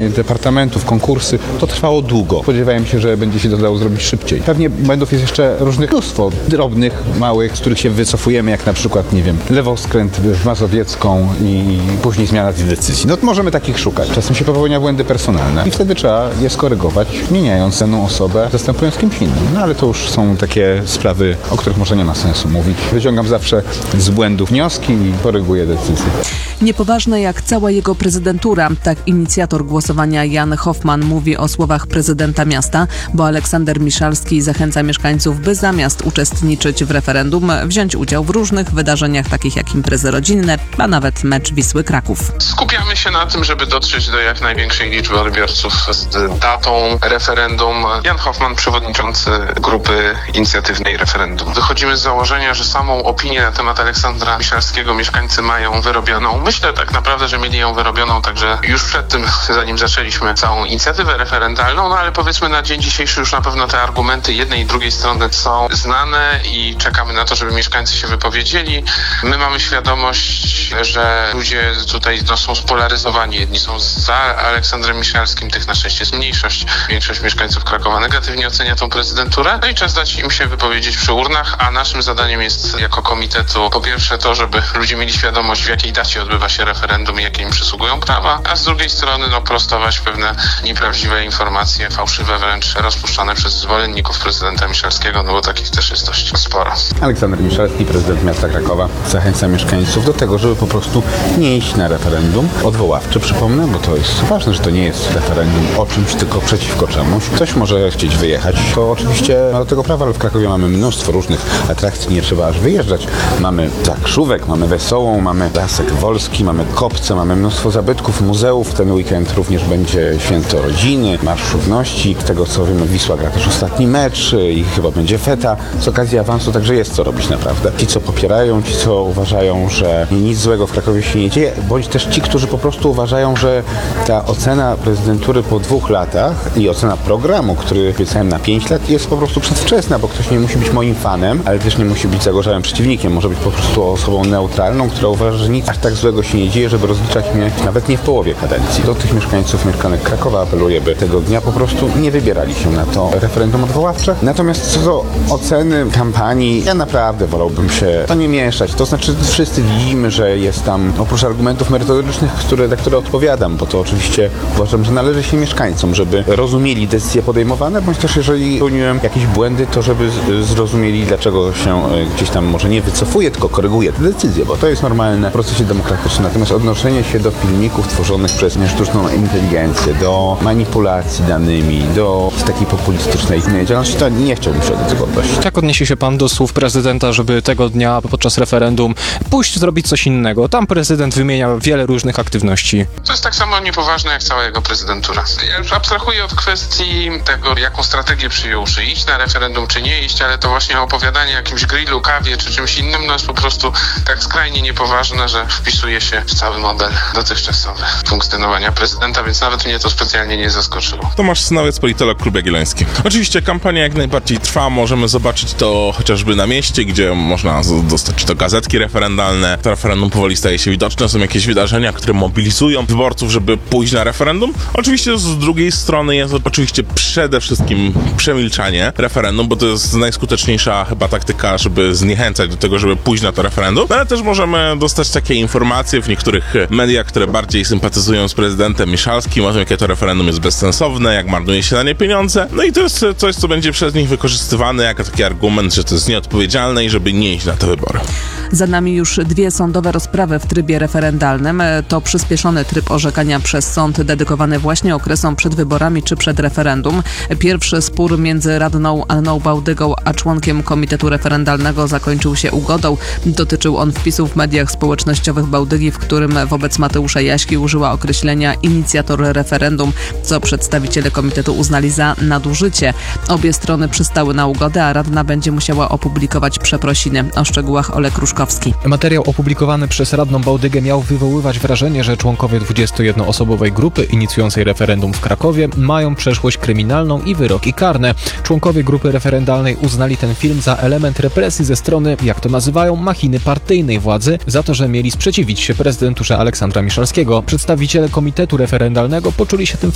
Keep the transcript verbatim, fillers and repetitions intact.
tworzenie departamentów, konkursy. To trwało długo. Spodziewałem się, że będzie się to dało zrobić szybciej. Pewnie błędów jest jeszcze różnych mnóstwo, drobnych, małych, z których się wycofujemy, jak na przykład, nie wiem, lewoskręt w Mazowiecką i później zmiana tej decyzji. No to możemy takich szukać. Czasem się popełnia błędy personalne i wtedy trzeba je skorygować, zmieniając daną osobę, zastępując kimś innym. No ale to już są takie sprawy, o których może nie ma sensu mówić. Wyciągam zawsze z błędów wnioski i koryguję decyzje. Niepoważne jak cała jego prezydentura. Tak inicjator głosowania Jan Hoffman mówi o słowach prezydenta miasta, bo Aleksander Miszalski zachęca mieszkańców, by zamiast uczestniczyć w referendum, wziąć udział w różnych wydarzeniach, takich jak imprezy rodzinne, a nawet mecz Wisły Kraków. Skupiamy się na tym, żeby dotrzeć do jak największej liczby odbiorców z datą referendum. Jan Hoffman, przewodniczący grupy inicjatywnej referendum. Wychodzimy z założenia, że samą opinię na temat Aleksandra Miszalskiego mieszkańcy mają wyrobioną. Myślę tak naprawdę, że mieli ją wyrobioną także już przed tym, zanim zaczęliśmy całą inicjatywę referendalną, no ale powiedzmy na dzień dzisiejszy już na pewno te argumenty jednej i drugiej strony są znane i czekamy na to, żeby mieszkańcy się wypowiedzieli. My mamy świadomość, że ludzie tutaj no, są spolaryzowani. Jedni są za Aleksandrem Miszalskim, tych na szczęście jest mniejszość. Większość mieszkańców Krakowa negatywnie ocenia tą prezydenturę. No i czas dać im się wypowiedzieć przy urnach, a naszym zadaniem jest jako komitetu po pierwsze to, żeby ludzie mieli świadomość, w jakiej dacie odbywa się referendum i jakie im przysługują prawa, a z drugiej strony no, prostować pewne nieprawdziwe informacje, fałszywe wręcz, rozpuszczane przez zwolenników prezydenta Miszalskiego, no bo takich też jest dość sporo. Aleksander Miszalski, prezydent miasta Krakowa, zachęca mieszkańców do tego, żeby po prostu nie iść na referendum odwoławcze, przypomnę, bo to jest ważne, że to nie jest referendum o czymś, tylko przeciwko czemuś. Ktoś może chcieć wyjechać, to oczywiście ma do tego prawa, ale w Krakowie mamy mnóstwo różnych atrakcji, nie trzeba aż wyjeżdżać. Mamy Zakrzówek, mamy Wesołą, mamy Lasek Wolski, mamy Kopce, mamy mnóstwo zabytków, muzeów. Ten weekend również będzie Święto Rodziny, Marsz Równości. Z tego co wiemy, Wisła gra też ostatni mecz i chyba będzie feta z okazji awansu, także jest co robić naprawdę. Ci, co popierają, ci, co uważają, że nic złego w Krakowie się nie dzieje, bądź też ci, którzy po prostu uważają, że ta ocena prezydentury po dwóch latach i ocena programu, który obiecałem na pięć lat, jest po prostu przedwczesna, bo ktoś nie musi być moim fanem, ale też nie musi być zagorzałym przeciwnikiem. Może być po prostu osobą neutralną, która uważa, że nic aż tak złego się nie dzieje, żeby rozliczać mnie nawet nie w połowie kadencji. Do tych mieszkańców mieszkanek Krakowa apeluję, by tego dnia po prostu nie wybierali się na to referendum odwoławcze. Natomiast co do oceny kampanii, ja naprawdę wolałbym się to nie mieszać. To znaczy wszyscy widzimy, że jest tam oprócz argumentów merytorycznych, które, za które odpowiadam, bo to oczywiście uważam, że należy się mieszkańcom, żeby rozumieli decyzje podejmowane, bądź też jeżeli popełniłem jakieś błędy, to żeby zrozumieli, dlaczego się gdzieś tam może nie wycofuje, tylko koryguje te decyzje, bo to jest normalne w procesie demokratycznym. Natomiast odnoszenie się do filmików tworzonych przez sztuczną inteligencję, do manipulacji danymi, do takiej populistycznej działalności, to nie chciałbym się do tego odnosić. Jak odniesie się pan do słów prezydenta, żeby tego dnia podczas referendum pójść zrobić coś innego? Tam prezydent wymienia wiele różnych aktywności. To jest tak samo niepoważne jak cała jego prezydentura. Ja już abstrahuję od kwestii tego, jaką strategię przyjął, czy iść na referendum, czy nie iść, ale to właśnie opowiadanie o jakimś grillu, kawie, czy czymś innym, no jest po prostu tak skrajnie niepoważne, że wpisuje się w cały model dotychczasowy funkcjonowania prezydenta, więc nawet mnie to specjalnie nie zaskoczyło. Tomasz Synowiec, politolog, Klub Jagielloński. Oczywiście kampania jak najbardziej trwa, możemy zobaczyć to chociażby na mieście, gdzie można dostać czy to gazetki referendalne, to referendum powoli staje się widoczne, są jakieś wydarzenia, które mobilizują wyborców, żeby pójść na referendum. Oczywiście z drugiej strony jest oczywiście przede wszystkim przemilczanie referendum, bo to jest najskuteczniejsza chyba taktyka, żeby zniechęcać do tego, żeby pójść na to referendum, no ale też możemy dostać takie informacje w niektórych mediach, które bardziej sympatyzują z prezydentem Miszalskim, o tym, jakie to referendum jest bezsensowne, jak marnuje się na nie pieniądze. No i to jest coś, co będzie przez nich wykorzystywane jako taki argument, że to jest nieodpowiedzialne i żeby nie iść na te wybory. Za nami już dwie sądowe rozprawy w trybie referendalnym. To przyspieszony tryb orzekania przez sąd dedykowany właśnie okresom przed wyborami czy przed referendum. Pierwszy spór między radną Anną Bałdygą a członkiem Komitetu Referendalnego zakończył się ugodą. Dotyczył on wpisu w mediach społecznościowych Bałdygi, w którym wobec Mateusza Jaśki użyła określenia inicjator referendum, co przedstawiciele komitetu uznali za nadużycie. Obie strony przystały na ugodę, a radna będzie musiała opublikować przeprosiny. O szczegółach Olek Ruszkowski. Materiał opublikowany przez radną Bałdygę miał wywoływać wrażenie, że członkowie dwudziestojednoosobowej grupy inicjującej referendum w Krakowie mają przeszłość kryminalną i wyroki karne. Członkowie grupy referendalnej uznali ten film za element represji ze strony, jak to nazywają, machiny partyjnej władzy, za to, że mieli sprzeciwić się prezydenturze Aleksandra Miszalskiego. Przedstawiciele Komitetu Referendalnego poczuli się tym